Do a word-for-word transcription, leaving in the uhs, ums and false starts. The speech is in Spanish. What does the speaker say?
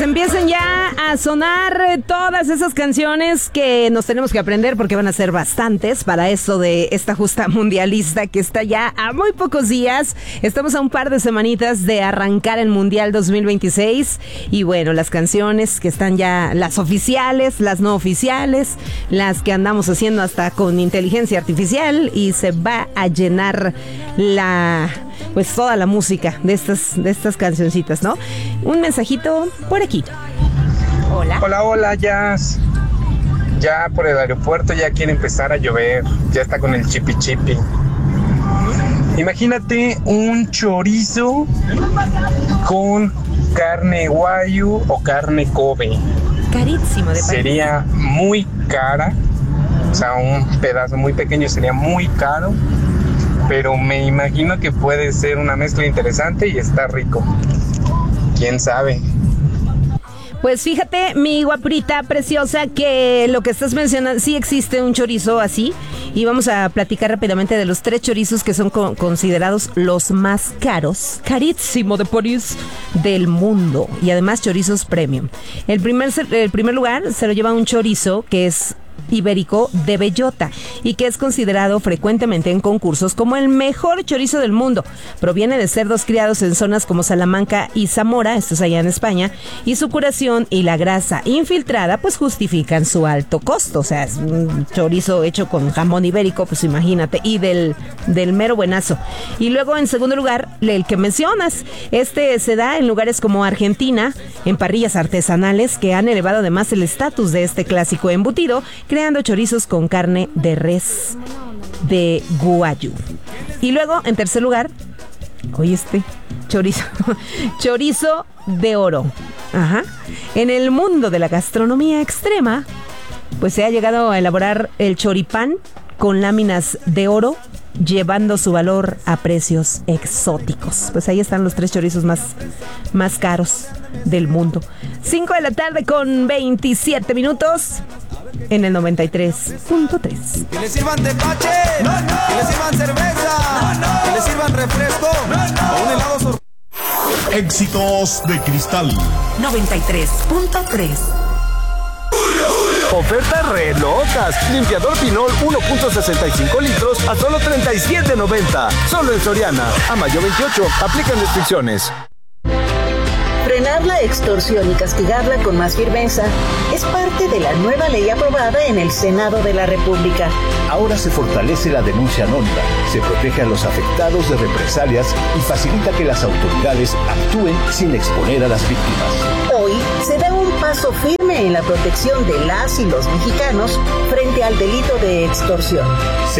empiecen ya a sonar todas esas canciones que nos tenemos que aprender porque van a ser bastantes para eso de esta justa mundialista que está ya a muy pocos días. Estamos a un par de semanitas de arrancar el Mundial dos mil veintiséis y bueno, las canciones que están ya, las oficiales, las no oficiales, las que andamos haciendo hasta con inteligencia artificial y se va a llenar la... pues toda la música de estas, de estas cancioncitas, ¿no? Un mensajito por aquí. Hola. Hola, hola, Jazz. Ya por el aeropuerto ya quiere empezar a llover. Ya está con el chipi chipi. Imagínate un chorizo con carne guayu o carne Kobe. Carísimo de país. Sería muy cara. O sea, un pedazo muy pequeño sería muy caro. Pero me imagino que puede ser una mezcla interesante y está rico. ¿Quién sabe? Pues fíjate, mi guapurita preciosa, que lo que estás mencionando, sí existe un chorizo así. Y vamos a platicar rápidamente de los tres chorizos que son co- considerados los más caros, carísimo de París, del mundo. Y además chorizos premium. El primer, el primer lugar se lo lleva un chorizo que es ibérico de bellota y que es considerado frecuentemente en concursos como el mejor chorizo del mundo. Proviene de cerdos criados en zonas como Salamanca y Zamora, esto es allá en España, y su curación y la grasa infiltrada pues justifican su alto costo. O sea, es un chorizo hecho con jamón ibérico, pues imagínate, y del, del mero buenazo. Y luego en segundo lugar, el que mencionas, este se da en lugares como Argentina, en parrillas artesanales que han elevado además el estatus de este clásico embutido, creando chorizos con carne de res de guayu. Y luego, en tercer lugar, oye este, chorizo, chorizo de oro. Ajá. En el mundo de la gastronomía extrema, pues se ha llegado a elaborar el choripán con láminas de oro, llevando su valor a precios exóticos. Pues ahí están los tres chorizos más, más caros del mundo. cinco de la tarde con veintisiete minutos. En el noventa y tres punto tres. Que le sirvan tepache, no, no. Que le sirvan cerveza, no, no. Que le sirvan refresco, no, no. O un helado sor... Éxitos de Cristal noventa y tres punto tres. Ofertas re locas. Limpiador Pinol uno punto sesenta y cinco litros a solo treinta y siete noventa. Solo en Soriana. A mayo veintiocho. Aplican restricciones. Frenar la extorsión y castigarla con más firmeza es parte de la nueva ley aprobada en el Senado de la República. Ahora se fortalece la denuncia anónima, se protege a los afectados de represalias y facilita que las autoridades actúen sin exponer a las víctimas. Hoy se da un paso firme en la protección de las y los mexicanos frente al delito de extorsión. Se